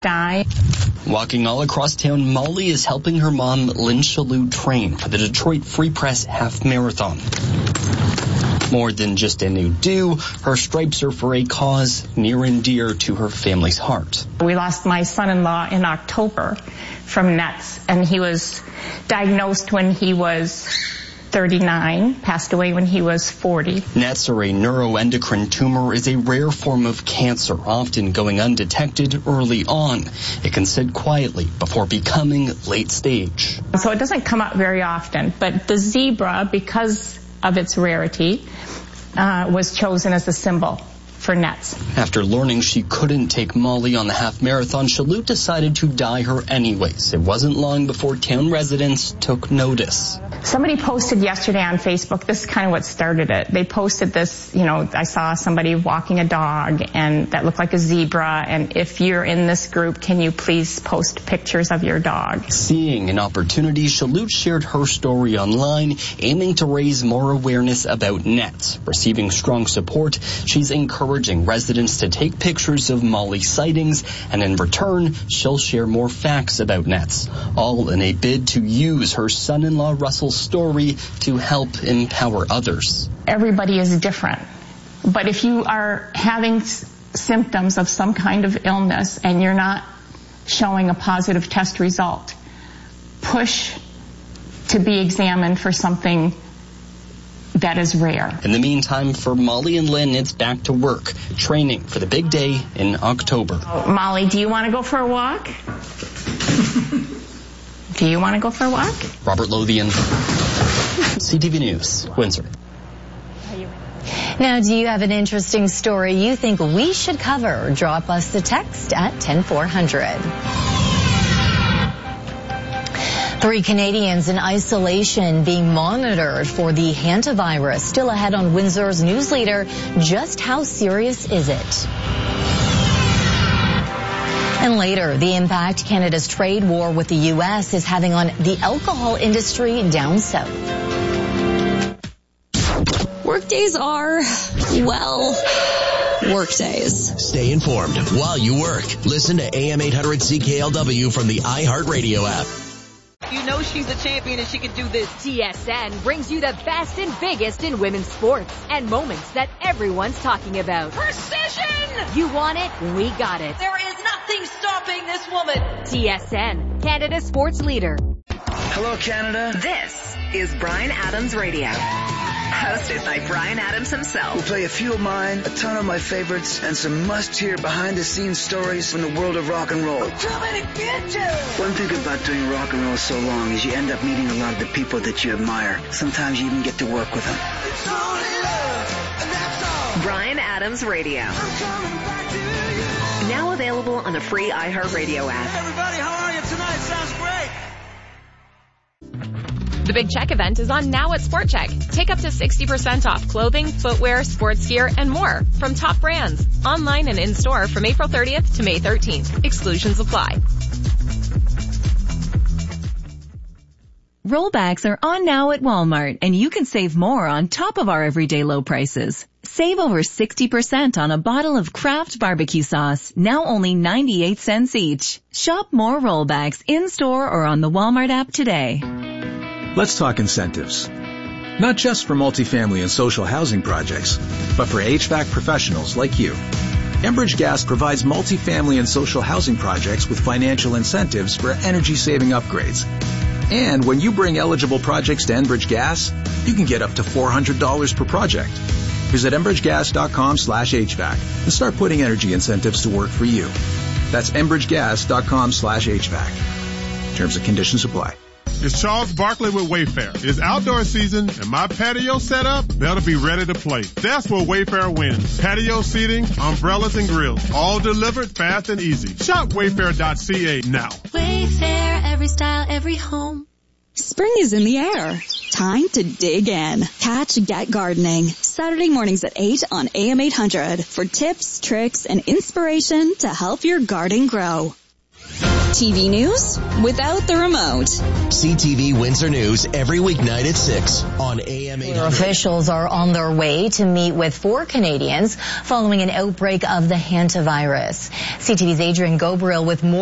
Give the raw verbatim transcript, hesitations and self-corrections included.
Die. Walking all across town, Molly is helping her mom, Lynn Shalhoub, train for the Detroit Free Press Half Marathon. More than just a new do, her stripes are for a cause near and dear to her family's heart. We lost my son-in-law in October from Nets, and he was diagnosed when he was thirty-nine, passed away when he was forty. Nets, or a neuroendocrine tumor, is a rare form of cancer, often going undetected early on. It can sit quietly before becoming late stage. So it doesn't come up very often, but the zebra, because of its rarity, uh, was chosen as a symbol for Nets. After learning she couldn't take Molly on the half marathon, Shalhoub decided to dye her anyways. It wasn't long before town residents took notice. Somebody posted yesterday on Facebook, this is kind of what started it. They posted this, you know, I saw somebody walking a dog and that looked like a zebra, and if you're in this group, can you please post pictures of your dog? Seeing an opportunity, Shalhoub shared her story online, aiming to raise more awareness about Nets. Receiving strong support, she's encouraging residents to take pictures of Molly's sightings, and in return, she'll share more facts about Nets, all in a bid to use her son-in-law Russell's story to help empower others. Everybody is different, but if you are having s- symptoms of some kind of illness and you're not showing a positive test result, push to be examined for something that is rare. In the meantime, for Molly and Lynn, it's back to work, training for the big day in October. Oh, Molly, do you want to go for a walk? Do you want to go for a walk? Robert Lothian, C T V News, Windsor. Now, do you have an interesting story you think we should cover? Drop us the text at ten four hundred. Three Canadians in isolation being monitored for the hantavirus. Still ahead on Windsor's News Leader. Just how serious is it? And later, the impact Canada's trade war with the U S is having on the alcohol industry down south. Workdays are, well, workdays. Stay informed while you work. Listen to A M eight hundred C K L W from the iHeartRadio app. You know she's a champion and she can do this. T S N brings you the best and biggest in women's sports and moments that everyone's talking about. Precision! You want it? We got it. There is nothing stopping this woman. T S N, Canada's sports leader. Hello, Canada. This is Bryan Adams Radio. Hosted by Bryan Adams himself. We'll play a few of mine, a ton of my favorites, and some must-hear behind-the-scenes stories from the world of rock and roll. I'm coming to get you! One thing about doing rock and roll so long is you end up meeting a lot of the people that you admire. Sometimes you even get to work with them. It's only love, and that's all. Bryan Adams Radio. I'm coming back to you. Now available on the free iHeartRadio app. Hey, everybody, how are you tonight? Sounds great. The Big Check event is on now at Sport Check. Take up to sixty percent off clothing, footwear, sports gear, and more from top brands. Online and in-store from April thirtieth to May thirteenth. Exclusions apply. Rollbacks are on now at Walmart, and you can save more on top of our everyday low prices. Save over sixty percent on a bottle of Kraft barbecue sauce, now only ninety-eight cents each. Shop more rollbacks in-store or on the Walmart app today. Let's talk incentives. Not just for multifamily and social housing projects, but for H V A C professionals like you. Enbridge Gas provides multifamily and social housing projects with financial incentives for energy-saving upgrades. And when you bring eligible projects to Enbridge Gas, you can get up to four hundred dollars per project. Visit enbridgegas.com slash HVAC and start putting energy incentives to work for you. That's enbridgegas.com slash HVAC. Terms and conditions apply. It's Charles Barkley with Wayfair. It's outdoor season, and my patio set up better be ready to play. That's where Wayfair wins. Patio seating, umbrellas, and grills, all delivered fast and easy. Shop wayfair dot c a now. Wayfair, every style, every home. Spring is in the air. Time to dig in. Catch Get Gardening, Saturday mornings at eight on A M eight hundred for tips, tricks, and inspiration to help your garden grow. T V news without the remote. C T V Windsor News every weeknight at six on A M eight hundred. Officials are on their way to meet with four Canadians following an outbreak of the hantavirus. C T V's Adrian Gobriel with more.